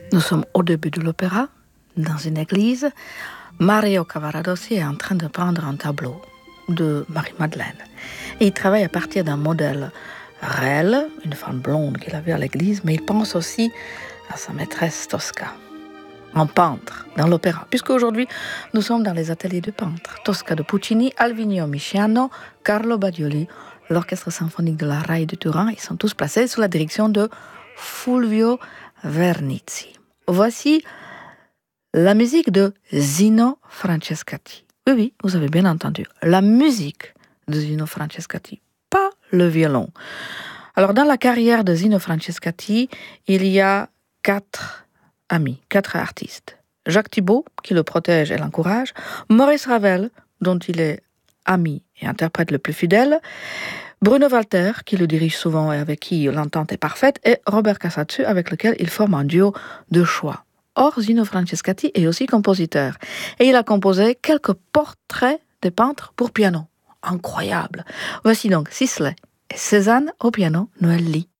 Nous sommes au début de l'opéra, dans une église. Mario Cavaradossi est en train de peindre un tableau de Marie-Madeleine. Et il travaille à partir d'un modèle réel, une femme blonde qu'il a vue à l'église, mais il pense aussi à sa maîtresse Tosca, en peintre, dans l'opéra. Puisque aujourd'hui, nous sommes dans les ateliers de peintres. Tosca de Puccini, Alvino Misciano, Carlo Badioli, l'orchestre symphonique de la RAI de Turin, ils sont tous placés sous la direction de Fulvio Vernizzi. Voici la musique de Zino Francescatti. Oui, vous avez bien entendu. La musique de Zino Francescatti, pas le violon. Alors, dans la carrière de Zino Francescatti, il y a 4 amis, 4 artistes. Jacques Thibaud, qui le protège et l'encourage. Maurice Ravel, dont il est ami et interprète le plus fidèle. Bruno Walter, qui le dirige souvent et avec qui l'entente est parfaite. Et Robert Casatsu, avec lequel il forme un duo de choix. Or, Zino Francescatti est aussi compositeur. Et il a composé quelques portraits de peintres pour piano. Incroyable. Voici donc Sisley et Cézanne au piano, Noël Lee.